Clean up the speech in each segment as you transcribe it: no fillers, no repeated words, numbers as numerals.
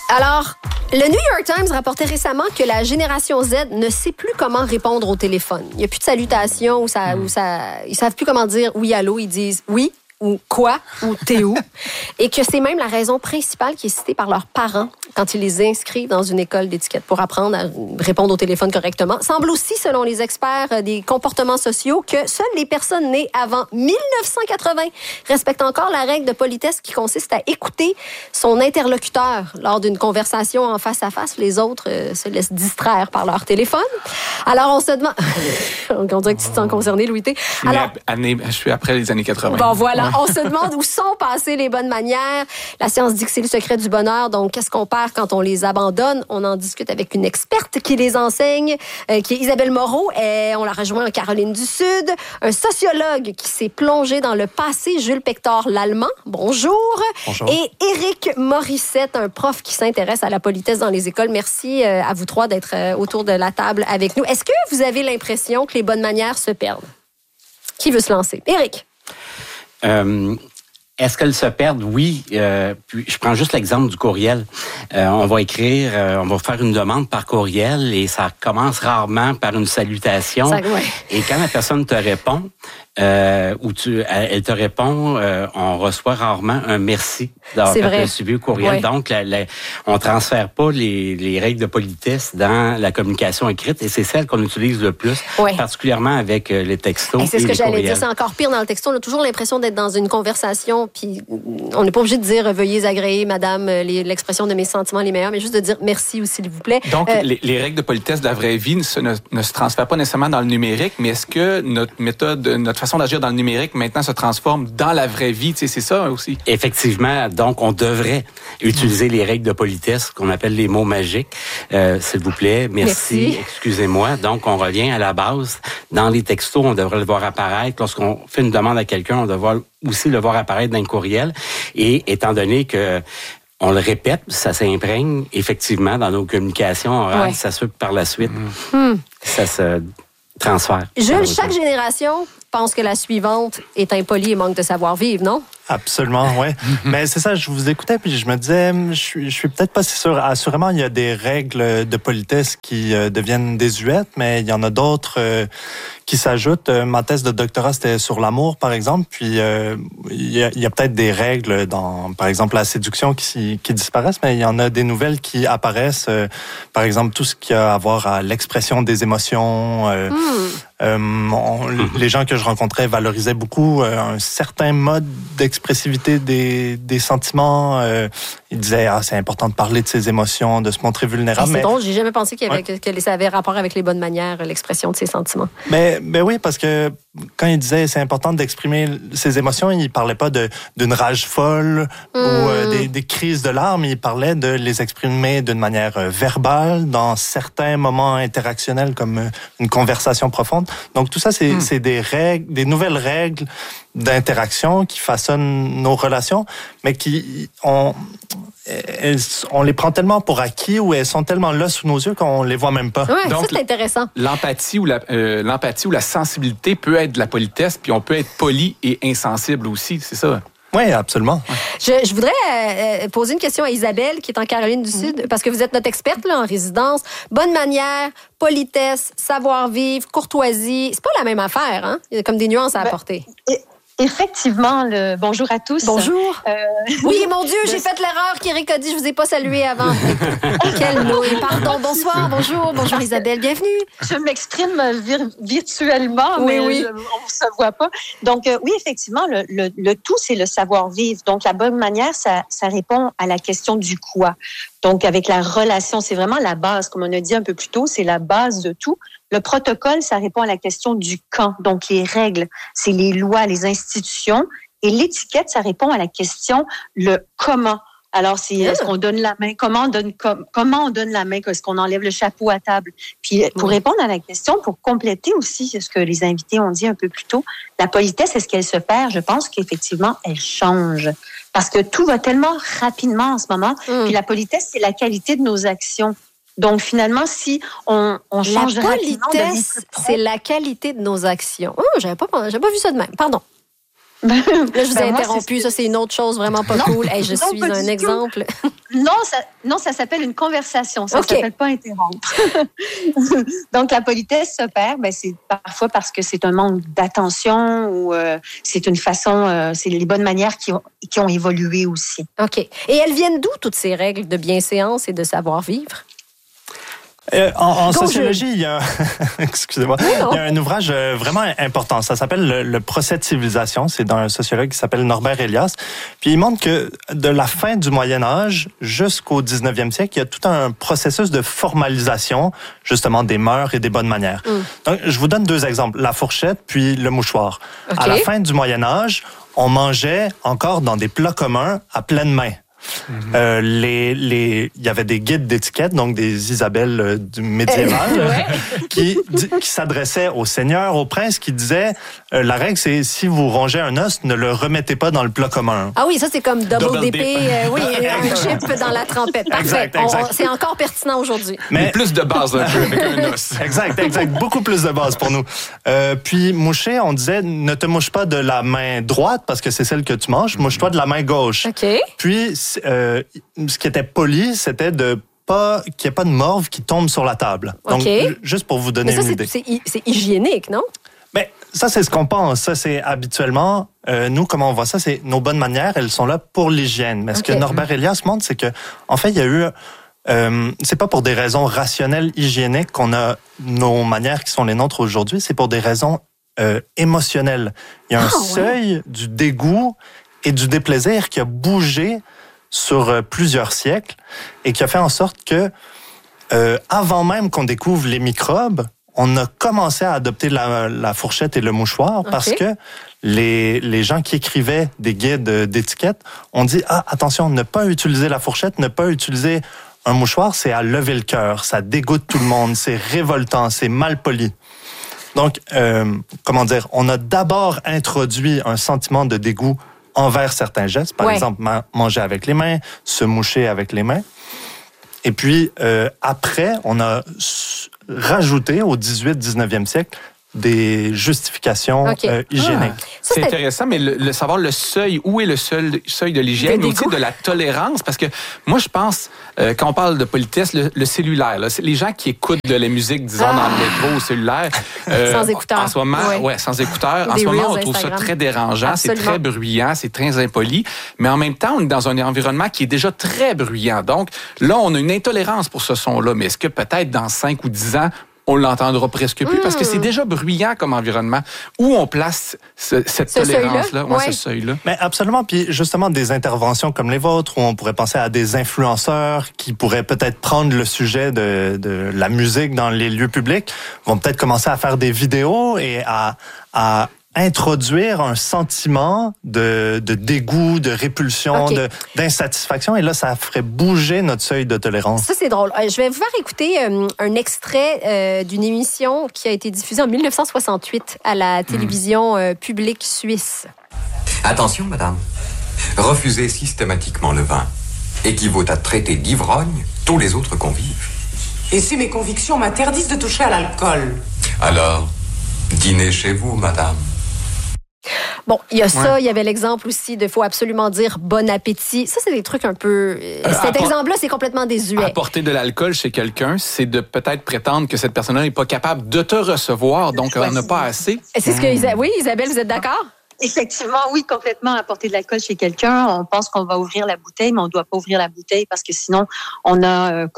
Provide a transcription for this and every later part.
Alors, le New York Times rapportait récemment que la génération Z ne sait plus comment répondre au téléphone. Il n'y a plus de salutations ils savent plus comment dire oui, allô. Ils disent oui ou quoi ou t'es où. Et que c'est même la raison principale qui est citée par leurs parents quand ils les inscrivent dans une école d'étiquette pour apprendre à répondre au téléphone correctement. Semble aussi, selon les experts des comportements sociaux, que seules les personnes nées avant 1980 respectent encore la règle de politesse qui consiste à écouter son interlocuteur lors d'une conversation en face à face. Les autres se laissent distraire par leur téléphone. Alors, on se demande... On dirait que tu te sens concerné, Louis T. Alors, je suis après les années 80. Bon, voilà. On se demande où sont passées les bonnes manières. La science dit que c'est le secret du bonheur. Donc, qu'est-ce qu'on perd quand on les abandonne? On en discute avec une experte qui les enseigne, qui est Isabelle Moreau. Et on la rejoint en Caroline du Sud. Un sociologue qui s'est plongé dans le passé, Jules Pector l'Allemand. Bonjour. Bonjour. Et Éric Morissette, un prof qui s'intéresse à la politesse dans les écoles. Merci à vous trois d'être autour de la table avec nous. Est-ce que vous avez l'impression que les bonnes manières se perdent? Qui veut se lancer? Éric. Est-ce qu'elles se perdent? Oui. Puis je prends juste l'exemple du courriel. On va écrire, on va faire une demande par courriel et ça commence rarement par une salutation. Ouais. Et quand la personne te répond, elle te répond, on reçoit rarement un merci d'avoir fait suivi au courriel. Ouais. Donc, on transfère pas les règles de politesse dans la communication écrite et c'est celle qu'on utilise le plus, particulièrement avec les textos. Et c'est ce que j'allais dire, c'est encore pire dans le texto. On a toujours l'impression d'être dans une conversation, puis on n'est pas obligé de dire veuillez agréer, madame, l'expression de mes sentiments les meilleurs, mais juste de dire merci aussi, s'il vous plaît. Donc, les règles de politesse de la vraie vie ne se transfèrent pas nécessairement dans le numérique, mais est-ce que notre façon d'agir dans le numérique maintenant se transforme dans la vraie vie? Tu sais, c'est ça aussi. Effectivement. Donc, on devrait utiliser les règles de politesse qu'on appelle les mots magiques. S'il vous plaît, merci, excusez-moi. Donc, on revient à la base. Dans les textos, on devrait le voir apparaître. Lorsqu'on fait une demande à quelqu'un, on devrait aussi le voir apparaître dans le courriel. Et étant donné que on le répète, ça s'imprègne effectivement dans nos communications orales. Ça se fait par la suite. Ça se transfère. Jules, chaque génération pense que la suivante est impolie et manque de savoir-vivre, non? Absolument, oui. Mais c'est ça, je vous écoutais puis je me disais, je suis peut-être pas si sûr. Assurément, il y a des règles de politesse qui deviennent désuètes, mais il y en a d'autres qui s'ajoutent. Ma thèse de doctorat, c'était sur l'amour, par exemple. Puis il y a peut-être des règles dans, par exemple, la séduction qui disparaissent, mais il y en a des nouvelles qui apparaissent. Par exemple, tout ce qui a à voir à l'expression des émotions. Les gens que je rencontrais valorisaient beaucoup un certain mode d'expressivité des sentiments. Ils disaient c'est important de parler de ses émotions, de se montrer vulnérable. C'est drôle, j'ai jamais pensé que ça avait rapport avec les bonnes manières, l'expression de ses sentiments. Mais oui, parce que quand il disait c'est important d'exprimer ses émotions, il parlait pas d'une rage folle ou des crises de larmes. Il parlait de les exprimer d'une manière verbale dans certains moments interactionnels comme une conversation profonde. Donc tout ça, c'est des règles, des nouvelles règles d'interaction qui façonnent nos relations, mais on les prend tellement pour acquis ou elles sont tellement là sous nos yeux qu'on les voit même pas. Ouais, donc, ça, c'est intéressant. L'empathie ou la sensibilité peut être de la politesse, puis on peut être poli et insensible aussi, c'est ça? Oui, absolument. Je voudrais poser une question à Isabelle, qui est en Caroline du Sud, parce que vous êtes notre experte là, en résidence. Bonne manière, politesse, savoir-vivre, courtoisie, c'est pas la même affaire, hein? Il y a comme des nuances à apporter. Effectivement, bonjour à tous. Bonjour. Oui, mon Dieu, j'ai fait l'erreur qu'Éric a dit, je vous ai pas salué avant. Quelle nouille. Pardon, bonsoir, bonjour Isabelle, bienvenue. Je m'exprime virtuellement, mais on ne se voit pas. Donc, oui, effectivement, le tout, c'est le savoir-vivre. Donc, la bonne manière, ça répond à la question du quoi. Donc, avec la relation, c'est vraiment la base, comme on a dit un peu plus tôt, c'est la base de tout. Le protocole, ça répond à la question du quand. Donc, les règles, c'est les lois, les institutions. Et l'étiquette, ça répond à la question, le comment. Alors, c'est est-ce qu'on donne la main? Comment on donne la main? Est-ce qu'on enlève le chapeau à table? Puis, pour répondre à la question, pour compléter aussi ce que les invités ont dit un peu plus tôt, la politesse, est-ce qu'elle se perd? Je pense qu'effectivement, elle change. Parce que tout va tellement rapidement en ce moment. Puis la politesse, c'est la qualité de nos actions. Donc, finalement, si on change rapidement... La politesse, c'est la qualité de nos actions. J'avais pas vu ça de même. Pardon. Là, je vous ai interrompu. Ça, c'est une autre chose vraiment pas cool. Hey, je suis un exemple. Non, ça s'appelle une conversation. Ça s'appelle pas interrompre. Donc, la politesse se perd. C'est parfois parce que c'est un manque d'attention ou c'est une façon... c'est les bonnes manières qui ont évolué aussi. OK. Et elles viennent d'où, toutes ces règles de bienséance et de savoir-vivre? En sociologie, il y a, excusez-moi, il y a un ouvrage vraiment important. Ça s'appelle le procès de civilisation. C'est d'un sociologue qui s'appelle Norbert Elias. Puis il montre que de la fin du Moyen Âge jusqu'au 19e siècle, il y a tout un processus de formalisation, justement, des mœurs et des bonnes manières. Donc, je vous donne 2 exemples. La fourchette, puis le mouchoir. Okay. À la fin du Moyen Âge, on mangeait encore dans des plats communs à pleine main. Il y avait des guides d'étiquette, donc des Isabelle du médiéval, qui s'adressaient aux seigneurs, aux princes, qui disaient la règle, c'est si vous rongez un os, ne le remettez pas dans le plat commun. Ah oui, ça c'est comme double dip. Oui, un chip dans la trempette. Parfait. Exact. C'est encore pertinent aujourd'hui. Mais plus de base un peu avec un os. Exact. Beaucoup plus de base pour nous. Puis moucher, on disait ne te mouche pas de la main droite parce que c'est celle que tu manges, mouche-toi de la main gauche. OK. Puis ce qui était poli, c'était qu'il n'y ait pas de morve qui tombe sur la table. Donc, juste pour vous donner une idée. C'est hygiénique, non? Mais ça, c'est ce qu'on pense. Ça, c'est habituellement, nous, comment on voit ça, c'est nos bonnes manières, elles sont là pour l'hygiène. Mais ce que Norbert Elias montre, c'est que, en fait, il y a eu... c'est pas pour des raisons rationnelles, hygiéniques qu'on a nos manières qui sont les nôtres aujourd'hui, c'est pour des raisons émotionnelles. Il y a un seuil du dégoût et du déplaisir qui a bougé sur plusieurs siècles et qui a fait en sorte que, avant même qu'on découvre les microbes, on a commencé à adopter la fourchette et le mouchoir parce que les gens qui écrivaient des guides d'étiquette ont dit « Ah, attention, ne pas utiliser la fourchette, ne pas utiliser un mouchoir, c'est à lever le cœur, ça dégoûte tout le monde, c'est révoltant, c'est mal poli. » Donc, on a d'abord introduit un sentiment de dégoût envers certains gestes, par exemple manger avec les mains, se moucher avec les mains. Et puis, après, on a rajouté au 18-19e siècle des justifications hygiéniques. C'est intéressant, mais le savoir le seuil, où est le seuil de l'hygiène, mais aussi de la tolérance, parce que moi, je pense, quand on parle de politesse, le cellulaire, là, les gens qui écoutent de la musique, disons, dans le métro, au cellulaire, sans écouteurs. En ce moment, sans écouteurs. En ce moment, on trouve ça très dérangeant, c'est très bruyant, c'est très impoli, mais en même temps, on est dans un environnement qui est déjà très bruyant. Donc, là, on a une intolérance pour ce son-là, mais est-ce que peut-être dans 5 ou 10 ans, on l'entendra presque plus parce que c'est déjà bruyant comme environnement. Où on place cette tolérance-là, ce seuil-là? Mais absolument. Puis justement, des interventions comme les vôtres, où on pourrait penser à des influenceurs qui pourraient peut-être prendre le sujet de la musique dans les lieux publics, vont peut-être commencer à faire des vidéos et à introduire un sentiment de dégoût, de répulsion, d'insatisfaction. Et là, ça ferait bouger notre seuil de tolérance. Ça, c'est drôle. Je vais vous faire écouter un extrait d'une émission qui a été diffusée en 1968 à la télévision publique suisse. Attention, madame. Refuser systématiquement le vin équivaut à traiter d'ivrogne tous les autres convives. Et si mes convictions m'interdisent de toucher à l'alcool? Alors, dînez chez vous, madame. Bon, il y a ça, il y avait l'exemple aussi de faut absolument dire bon appétit. Ça, c'est des trucs un peu... Cet exemple-là, c'est complètement désuet. Apporter de l'alcool chez quelqu'un, c'est de peut-être prétendre que cette personne-là n'est pas capable de te recevoir, donc elle n'a pas assez. C'est ce que... Oui, Isabelle, vous êtes d'accord? Effectivement, oui, complètement. Apporter de l'alcool chez quelqu'un, on pense qu'on va ouvrir la bouteille, mais on ne doit pas ouvrir la bouteille parce que sinon, on a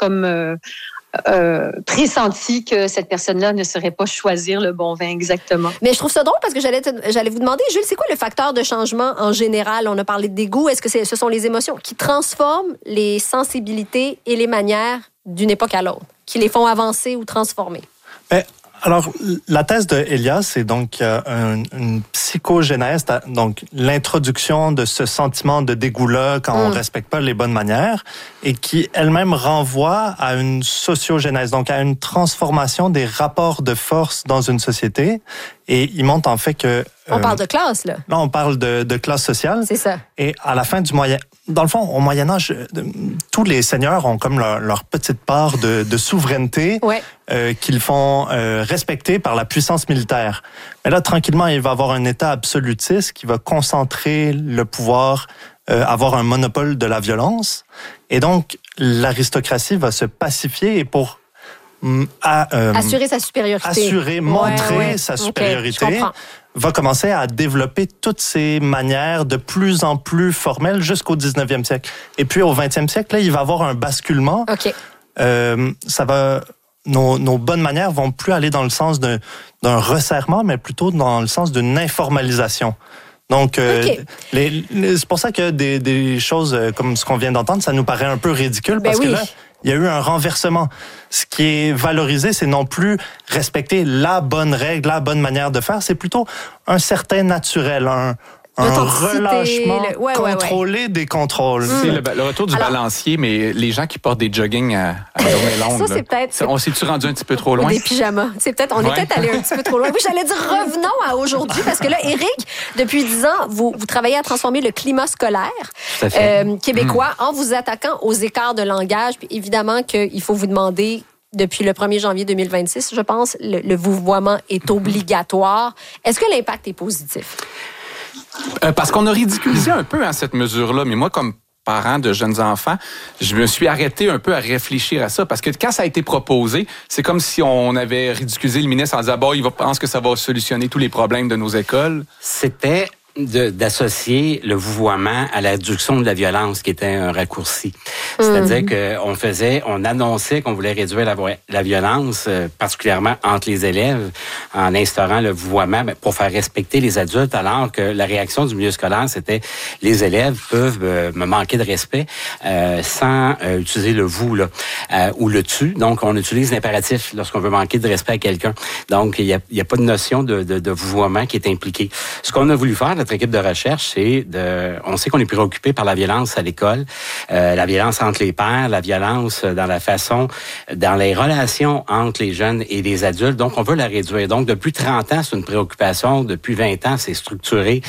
pressenti que cette personne-là ne saurait pas choisir le bon vin exactement. Mais je trouve ça drôle parce que j'allais vous demander, Jules, c'est quoi le facteur de changement en général? On a parlé de dégoût. Est-ce que ce sont les émotions qui transforment les sensibilités et les manières d'une époque à l'autre, qui les font avancer ou transformer? Alors, la thèse de Elias, c'est donc une psychogénèse, donc l'introduction de ce sentiment de dégoût-là quand on respecte pas les bonnes manières, et qui elle-même renvoie à une sociogénèse, donc à une transformation des rapports de force dans une société. Et il montre en fait que... On parle de classe, là. Là, on parle de classe sociale. C'est ça. Et à la fin du Moyen dans le fond, au Moyen-Âge, tous les seigneurs ont comme leur petite part de souveraineté qu'ils font respecter par la puissance militaire. Mais là, tranquillement, il va y avoir un État absolutiste qui va concentrer le pouvoir, avoir un monopole de la violence. Et donc, l'aristocratie va se pacifier et pour assurer sa supériorité. Montrer sa supériorité, va commencer à développer toutes ces manières de plus en plus formelles jusqu'au 19e siècle. Et puis au 20e siècle, là, il va y avoir un basculement. Nos bonnes manières vont plus aller dans le sens d'un resserrement, mais plutôt dans le sens d'une informalisation. Donc, c'est pour ça que des choses comme ce qu'on vient d'entendre, ça nous paraît un peu ridicule, parce que là, il y a eu un renversement. Ce qui est valorisé, c'est non plus respecter la bonne règle, la bonne manière de faire, c'est plutôt un certain naturel, un relâchement contrôlé des contrôles. C'est le retour du balancier, mais les gens qui portent des jogging à journée longue, ça, c'est peut-être... On s'est-tu rendu un petit peu trop loin? Des pyjamas. On est peut-être allé un petit peu trop loin. Oui, j'allais dire revenons à aujourd'hui, parce que là, Éric, depuis 10 ans, vous travaillez à transformer le climat scolaire québécois en vous attaquant aux écarts de langage. Puis évidemment qu'il faut vous demander... Depuis le 1er janvier 2026, je pense, le vouvoiement est obligatoire. Est-ce que l'impact est positif? Parce qu'on a ridiculisé un peu cette mesure-là, mais moi, comme parent de jeunes enfants, je me suis arrêté un peu à réfléchir à ça, parce que quand ça a été proposé, c'est comme si on avait ridiculisé le ministre en disant « il pense que ça va solutionner tous les problèmes de nos écoles ». C'était d'associer le vouvoiement à la réduction de la violence, qui était un raccourci. C'est-à-dire qu'on annonçait qu'on voulait réduire la violence, particulièrement entre les élèves, en instaurant le vouvoiement pour faire respecter les adultes, alors que la réaction du milieu scolaire, c'était les élèves peuvent me manquer de respect sans utiliser le vous ou le tu. Donc, on utilise l'impératif lorsqu'on veut manquer de respect à quelqu'un. Donc, il y a pas de notion de vouvoiement qui est impliquée. Ce qu'on a voulu faire, notre équipe de recherche, on sait qu'on est préoccupé par la violence à l'école, la violence entre les pairs, la violence dans les relations entre les jeunes et les adultes. Donc, on veut la réduire. Donc, depuis 30 ans, c'est une préoccupation. Depuis 20 ans, c'est structuré.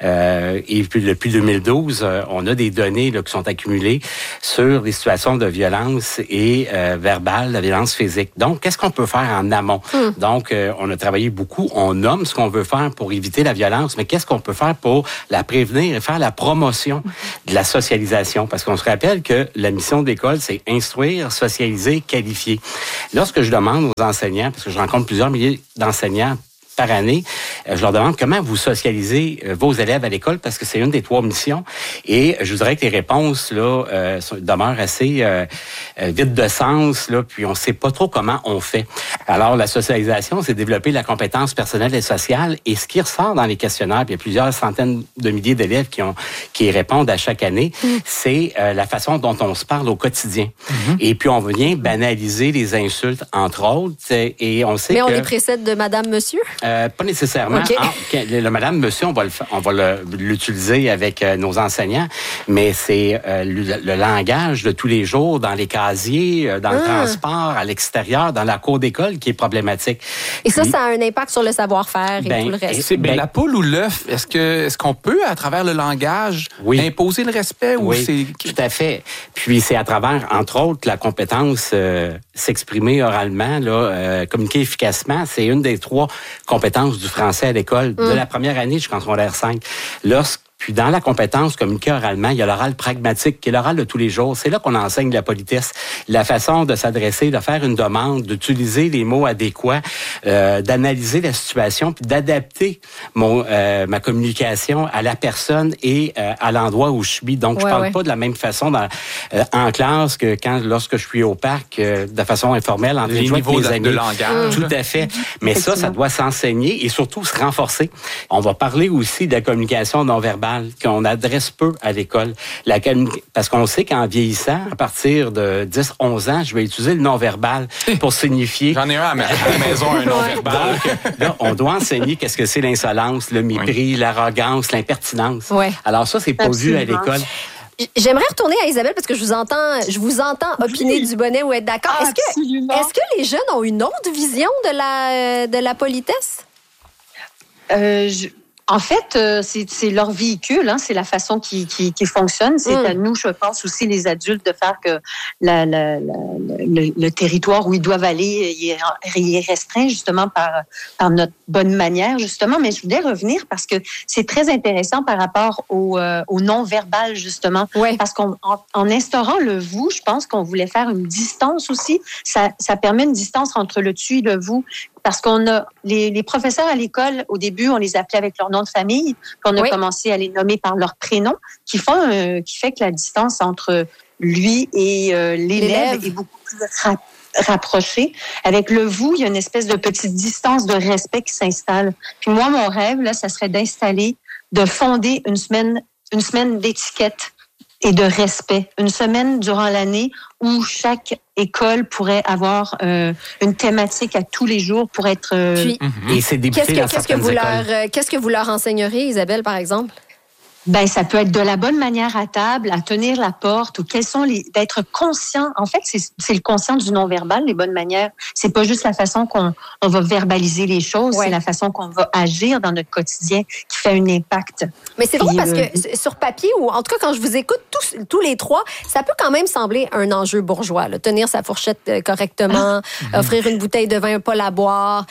Et puis, depuis 2012, on a des données qui sont accumulées sur les situations de violence et verbale, la violence physique. Donc, qu'est-ce qu'on peut faire en amont? Donc, on a travaillé beaucoup. On nomme ce qu'on veut faire pour éviter la violence, mais qu'est-ce qu'on peut faire pour la prévenir et faire la promotion de la socialisation? Parce qu'on se rappelle que la mission de l'école, c'est instruire, socialiser, qualifier. Lorsque je demande aux enseignants, parce que je rencontre plusieurs milliers d'enseignants par année, je leur demande comment vous socialisez vos élèves à l'école, parce que c'est une des 3 missions. Et je voudrais que les réponses demeurent assez vides de sens, puis on ne sait pas trop comment on fait. Alors, la socialisation, c'est développer la compétence personnelle et sociale. Et ce qui ressort dans les questionnaires, puis il y a plusieurs centaines de milliers d'élèves qui répondent à chaque année, c'est la façon dont on se parle au quotidien. Et puis, on vient banaliser les insultes, entre autres. Et on sait on les précède de madame, monsieur? Pas nécessairement. Le madame, monsieur, on va l'utiliser avec nos enseignants, mais c'est le langage de tous les jours dans les casiers, dans le transport, à l'extérieur, dans la cour d'école qui est problématique. Et ça a un impact sur le savoir-faire et tout le reste. La poule ou l'œuf, est-ce qu'on peut, à travers le langage, imposer le respect? Tout à fait. Puis c'est à travers, entre autres, la compétence s'exprimer oralement, communiquer efficacement. C'est une des 3 compétences du français à l'école, de la première année jusqu'en secondaire 5. Puis dans la compétence communiquer oralement, il y a l'oral pragmatique, qui est l'oral de tous les jours. C'est là qu'on enseigne la politesse, la façon de s'adresser, de faire une demande, d'utiliser les mots adéquats, d'analyser la situation, puis d'adapter ma communication à la personne et à l'endroit où je suis. Donc, je parle pas de la même façon en classe que lorsque je suis au parc, de façon informelle, entre les niveaux de langage. Tout à fait. Mais ça doit s'enseigner et surtout se renforcer. On va parler aussi de la communication non verbale, qu'on adresse peu à l'école. Parce qu'on sait qu'en vieillissant, à partir de 10-11 ans, je vais utiliser le non-verbal pour signifier... J'en ai un à la maison, un non-verbal. Donc, là, on doit enseigner qu'est-ce que c'est l'insolence, le mépris, l'arrogance, l'impertinence. Alors ça, c'est pas vu à l'école. J'aimerais retourner à Isabelle parce que je vous entends opiner du bonnet ou être d'accord. Est-ce que les jeunes ont une autre vision de la politesse? En fait, c'est leur véhicule, hein, c'est la façon qui fonctionne. C'est à nous, je pense aussi les adultes, de faire que le territoire où ils doivent aller il est restreint justement par notre bonne manière justement. Mais je voulais revenir parce que c'est très intéressant par rapport au non-verbal justement. Ouais. Parce qu'en instaurant le vous, je pense qu'on voulait faire une distance aussi. Ça permet une distance entre le tu et le vous. Parce qu'on a les professeurs à l'école, au début, on les appelait avec leur nom de famille, puis on a commencé à les nommer par leur prénom, qui fait que la distance entre lui et l'élève est beaucoup plus rapprochée. Avec le vous, il y a une espèce de petite distance de respect qui s'installe. Puis moi, mon rêve, là, ça serait de fonder une semaine d'étiquette et de respect. Une semaine durant l'année où chaque école pourrait avoir une thématique à tous les jours pour être... Et c'est débuté dans certaines écoles. Qu'est-ce que vous leur enseigneriez, Isabelle, par exemple? Ben, ça peut être de la bonne manière à table, à tenir la porte, ou d'être conscient. En fait, c'est le conscient du non-verbal, les bonnes manières. C'est pas juste la façon qu'on va verbaliser les choses, c'est la façon qu'on va agir dans notre quotidien qui fait un impact. Mais c'est drôle parce que sur papier, ou en tout cas quand je vous écoute tous les trois, ça peut quand même sembler un enjeu bourgeois, là. Tenir sa fourchette correctement, offrir une bouteille de vin, pas la boire.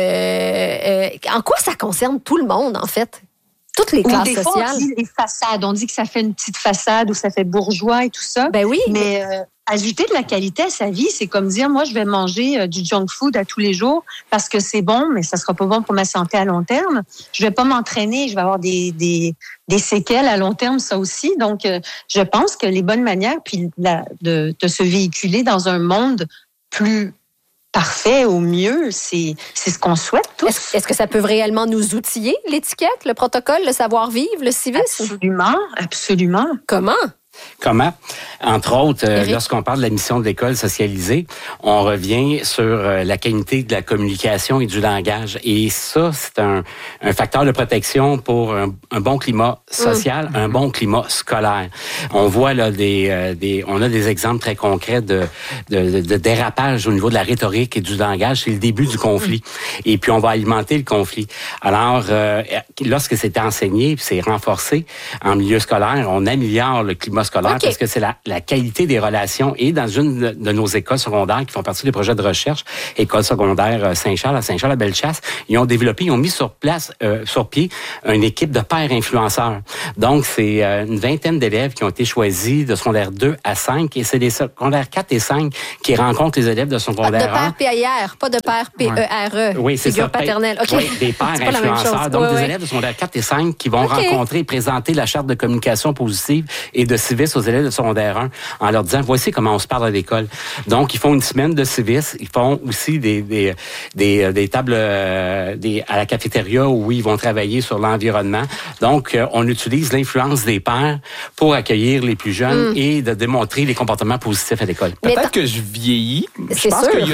En quoi ça concerne tout le monde, en fait? Toutes les classes sociales. Fois, on dit les façades. On dit que ça fait une petite façade ou ça fait bourgeois et tout ça. Ben oui. Mais ajouter de la qualité à sa vie, c'est comme dire, moi, je vais manger du junk food à tous les jours parce que c'est bon, mais ça sera pas bon pour ma santé à long terme. Je vais pas m'entraîner, je vais avoir des séquelles à long terme, ça aussi. Donc, je pense que les bonnes manières, puis de se véhiculer dans un monde plus parfait, au mieux, c'est ce qu'on souhaite tous. Est-ce que ça peut réellement nous outiller, l'étiquette, le protocole, le savoir-vivre, le civisme? Absolument, absolument. Comment? Entre autres, lorsqu'on parle de la mission de l'école socialisée, on revient sur la qualité de la communication et du langage. Et ça, c'est un facteur de protection pour un bon climat social, un bon climat scolaire. On voit là on a des exemples très concrets de dérapage au niveau de la rhétorique et du langage. C'est le début du conflit. Et puis, on va alimenter le conflit. Alors, lorsque c'est enseigné, puis c'est renforcé en milieu scolaire, on améliore le climat scolaire parce que c'est la qualité des relations. Et dans une de nos écoles secondaires qui font partie des projets de recherche, École secondaire Saint-Charles, à Saint-Charles-à-Bellechasse, ils ont mis sur pied une équipe de pairs influenceurs. Donc, c'est une vingtaine d'élèves qui ont été choisis de secondaire 2 à 5 et c'est des secondaires 4 et 5 qui rencontrent les élèves de secondaire 1. De père PAIR, pas de père PERE. Oui, c'est figure paternelle. Okay. Oui, des pairs influenceurs. Donc, des élèves de secondaire 4 et 5 qui vont rencontrer et présenter la charte de communication positive et de civisme aux élèves de secondaire 1 en leur disant, voici comment on se parle à l'école. Donc, ils font une semaine de civisme. Ils font aussi des tables à la cafétéria où ils vont travailler sur l'environnement. Donc, on utilise l'influence des pairs pour accueillir les plus jeunes et de démontrer les comportements positifs à l'école. Peut-être que je vieillis. Je pense qu'il y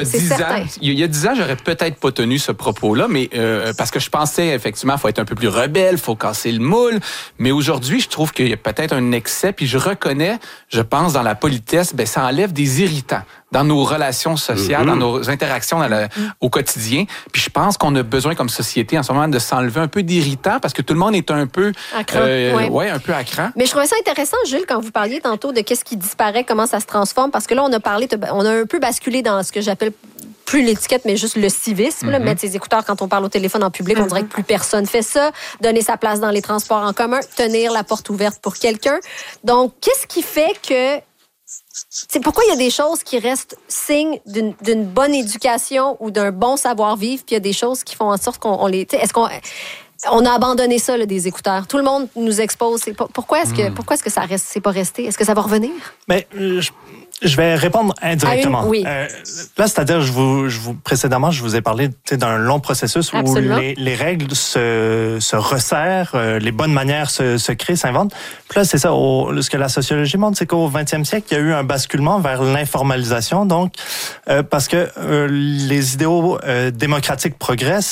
a 10 ans, j'aurais peut-être pas tenu ce propos-là, mais parce que je pensais effectivement, faut être un peu plus rebelle, faut casser le moule. Mais aujourd'hui, je trouve qu'il y a peut-être un excès. Puis je reconnais, je pense, dans la politesse, ça enlève des irritants dans nos relations sociales, dans nos interactions au quotidien. Puis je pense qu'on a besoin, comme société, en ce moment, de s'enlever un peu d'irritants parce que tout le monde est un peu un peu à cran. Mais je trouvais ça intéressant, Jules, quand vous parliez tantôt de qu'est-ce qui disparaît, comment ça se transforme, parce que là, on a un peu basculé dans ce que j'appelle plus l'étiquette, mais juste le civisme. Là, mettre ses écouteurs quand on parle au téléphone en public, on dirait que plus personne fait ça. Donner sa place dans les transports en commun, tenir la porte ouverte pour quelqu'un. Donc, qu'est-ce qui fait que... C'est pourquoi il y a des choses qui restent signes d'une bonne éducation ou d'un bon savoir-vivre, puis il y a des choses qui font en sorte qu'on les... Est-ce qu'on... On a abandonné ça, là, des écouteurs. Tout le monde nous expose. Pourquoi est-ce que ça reste, c'est pas resté? Est-ce que ça va revenir? Mais je vais répondre indirectement. Oui. Là, c'est-à-dire, précédemment, je vous ai parlé d'un long processus où les règles se resserrent, les bonnes manières se créent, s'inventent. Puis là, c'est ça. Ce que la sociologie montre, c'est qu'au 20e siècle, il y a eu un basculement vers l'informalisation. Donc, parce que les idéaux démocratiques progressent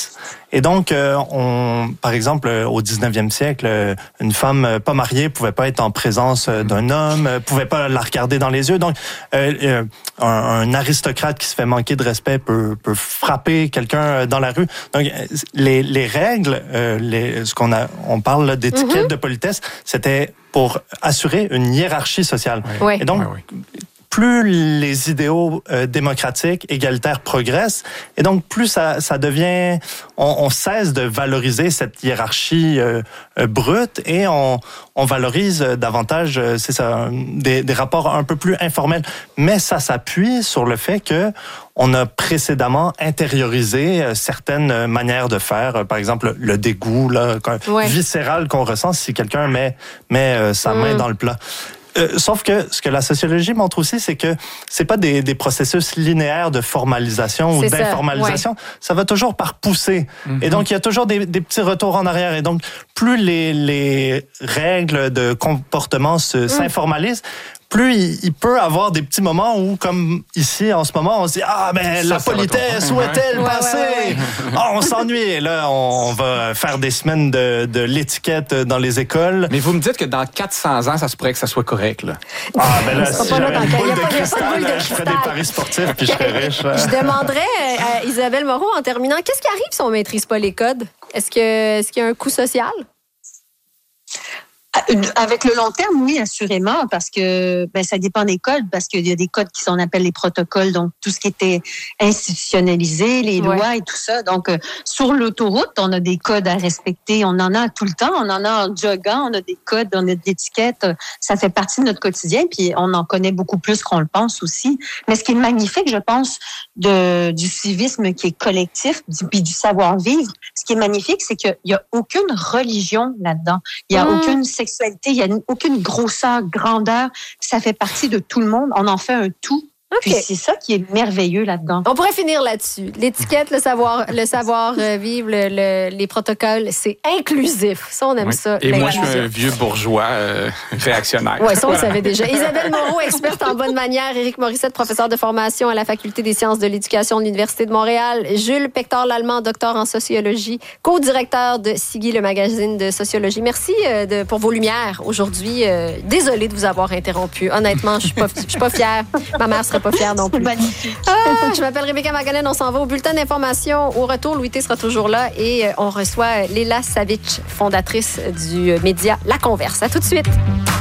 Et donc, par exemple, au 19e siècle, une femme pas mariée pouvait pas être en présence d'un homme, pouvait pas la regarder dans les yeux. Donc, un aristocrate qui se fait manquer de respect peut frapper quelqu'un dans la rue. Donc, les règles, on parle là, d'étiquette de politesse, c'était pour assurer une hiérarchie sociale. Oui. Et donc, plus les idéaux démocratiques, égalitaires progressent, et donc plus ça devient, on cesse de valoriser cette hiérarchie brute et on valorise davantage, c'est ça, des rapports un peu plus informels. Mais ça s'appuie sur le fait que on a précédemment intériorisé certaines manières de faire, par exemple le dégoût là, viscéral qu'on ressent si quelqu'un met sa main dans le plat. Sauf que ce que la sociologie montre aussi, c'est que c'est pas des processus linéaires de formalisation ou d'informalisation. Ça va toujours par poussée. Et donc, il y a toujours des petits retours en arrière. Et donc, plus les règles de comportement s'informalisent, plus il peut avoir des petits moments où, comme ici, en ce moment, on se dit « Ah, ben la politesse, où est-elle passée? Ah, on s'ennuie. » Et là, on va faire des semaines de l'étiquette dans les écoles. Mais vous me dites que dans 400 ans, ça se pourrait que ça soit correct, là. Ah, ben là, si j'avais une boule de cristal, je ferais des paris sportifs puis je serais riche. Je demanderais à Isabelle Moreau, en terminant, qu'est-ce qui arrive si on ne maîtrise pas les codes? Est-ce qu'il y a un coût social? Avec le long terme, oui, assurément, parce que ça dépend des codes, parce qu'il y a des codes qui sont, on appelle les protocoles, donc tout ce qui était institutionnalisé, les lois et tout ça. Donc, sur l'autoroute, on a des codes à respecter. On en a tout le temps. On en a en joguant, on a des codes, on a des étiquettes. Ça fait partie de notre quotidien, puis on en connaît beaucoup plus qu'on le pense aussi. Mais ce qui est magnifique, je pense, du civisme qui est collectif, puis du savoir-vivre, ce qui est magnifique, c'est qu'il n'y a aucune religion là-dedans. Il n'y a aucune sexualité, il n'y a aucune grosseur, grandeur. Ça fait partie de tout le monde. On en fait un tout. Puis c'est ça qui est merveilleux là-dedans. On pourrait finir là-dessus. L'étiquette, le savoir vivre, les protocoles, c'est inclusif. Ça, on aime ça. Et moi, je suis un vieux bourgeois réactionnaire. Oui, ça, on le savait déjà. Isabelle Moreau, experte en bonne manière. Éric Morissette, professeur de formation à la Faculté des sciences de l'éducation de l'Université de Montréal. Jules Pector-Lallemand, docteur en sociologie, co-directeur de Siggy, le magazine de sociologie. Merci pour vos lumières aujourd'hui. Désolée de vous avoir interrompu. Honnêtement, je suis pas fière. Ma mère serait pas fière non plus. Je m'appelle Rebecca Maganen, on s'en va au bulletin d'information. Au retour, Louis T sera toujours là et on reçoit Léla Savic, fondatrice du média La Converse. À tout de suite.